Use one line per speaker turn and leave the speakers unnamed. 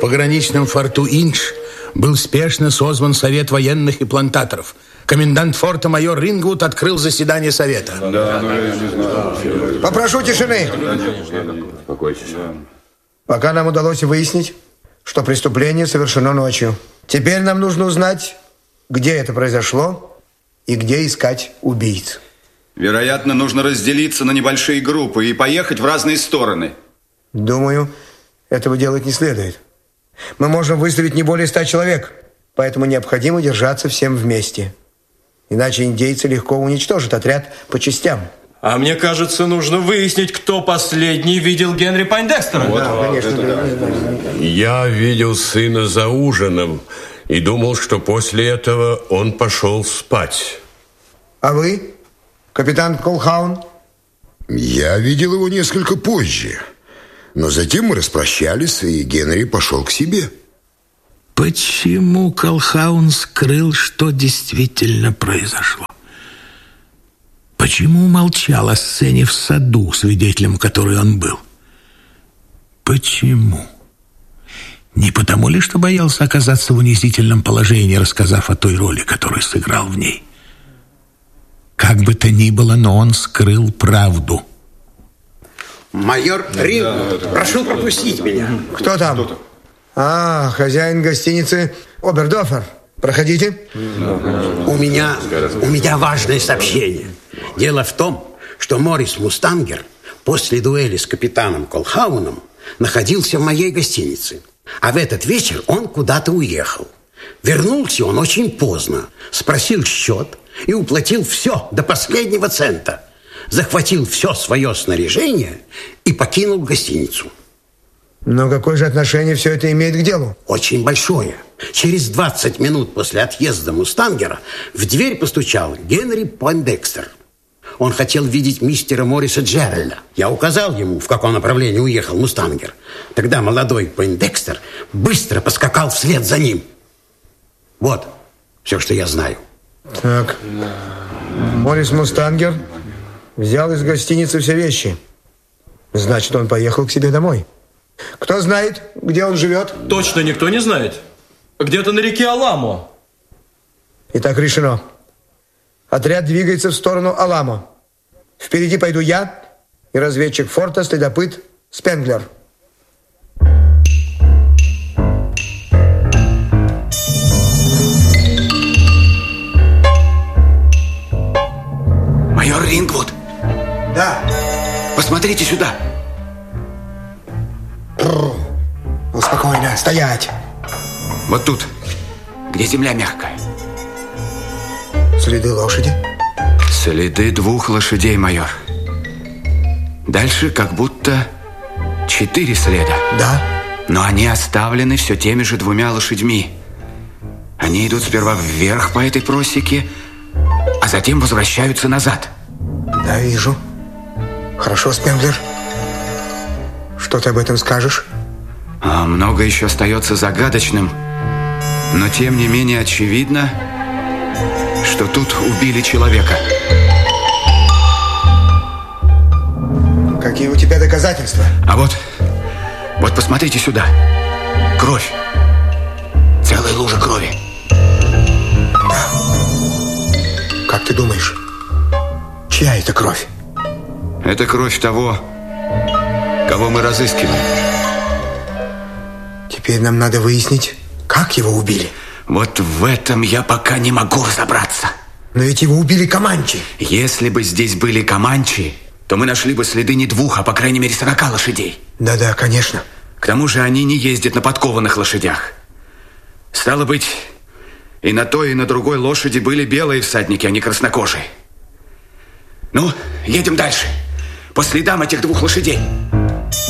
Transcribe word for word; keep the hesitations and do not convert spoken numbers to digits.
пограничном форту Индж был спешно созван совет военных и плантаторов. Комендант форта майор Рингвуд открыл заседание совета.
Да, ну, я не знаю.
Попрошу тишины. Пока нам удалось выяснить, что преступление совершено ночью. Теперь нам нужно узнать, где это произошло и где искать убийц.
Вероятно, нужно разделиться на небольшие группы и поехать в разные стороны.
Думаю, этого делать не следует. Мы можем выставить не более ста человек, поэтому необходимо держаться всем вместе. Иначе индейцы легко уничтожат отряд по частям.
А мне кажется, нужно выяснить, кто последний видел Генри Пойндекстера.
Вот, да, конечно. Да, да, да.
Я видел сына за ужином и думал, что после этого он пошел спать.
А вы, капитан Колхаун?
Я видел его несколько позже. Но затем мы распрощались, и Генри пошел к себе.
Почему Колхаун скрыл, что действительно произошло? Почему молчал о сцене в саду, свидетелем которой он был? Почему? Не потому ли, что боялся оказаться в унизительном положении, рассказав о той роли, которую сыграл в ней? Как бы то ни было, но он скрыл правду.
Майор Рингвуд, прошу пропустить меня.
Кто там? Кто-то. А, хозяин гостиницы Обердофер. Проходите.
У меня, у меня важное сообщение. Дело в том, что Моррис Мустангер после дуэли с капитаном Колхауном находился в моей гостинице. А в этот вечер он куда-то уехал. Вернулся он очень поздно, спросил счет и уплатил все до последнего цента. Захватил все свое снаряжение и покинул гостиницу.
Но какое же отношение все это имеет к делу?
Очень большое. Через двадцать минут после отъезда Мустангера в дверь постучал Генри Пойндекстер. Он хотел видеть мистера Морриса Джеральда. Я указал ему, в каком направлении уехал Мустангер. Тогда молодой Пойндекстер быстро поскакал вслед за ним. Вот все, что я знаю.
Так, Моррис Мустангер взял из гостиницы все вещи. Значит, он поехал к себе домой. Кто знает, где он живет?
Точно никто не знает. Где-то на реке Аламо.
Итак, решено. Отряд двигается в сторону Аламо. Впереди пойду я и разведчик форта, следопыт Спенглер.
Майор Рингвуд.
Да.
Посмотрите сюда.
Ну, спокойно, стоять.
Вот тут, где земля мягкая.
Следы лошади?
Следы двух лошадей, майор. Дальше как будто четыре следа.
Да.
Но они оставлены все теми же двумя лошадьми. Они идут сперва вверх по этой просеке, а затем возвращаются назад.
Да, вижу. Хорошо, Спенглер. Что ты об этом скажешь?
А много еще остается загадочным. Но тем не менее очевидно, что тут убили человека.
Какие у тебя доказательства?
А вот, вот посмотрите сюда. Кровь. Целая лужа крови.
Да. Как ты думаешь, чья это кровь?
Это кровь того, кого мы разыскиваем.
Теперь нам надо выяснить, как его убили.
Вот в этом я пока не могу разобраться.
Но ведь его убили команчи.
Если бы здесь были команчи, то мы нашли бы следы не двух, а по крайней мере сорока лошадей.
Да-да, конечно.
К тому же они не ездят на подкованных лошадях. Стало быть, и на той, и на другой лошади были белые всадники, а не краснокожие. Ну, едем дальше. По следам этих двух лошадей.